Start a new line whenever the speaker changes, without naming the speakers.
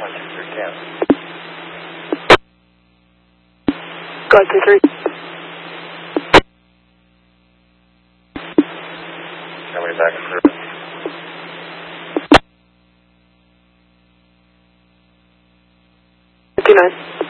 Go ahead, 23.
Somebody back and through.
59.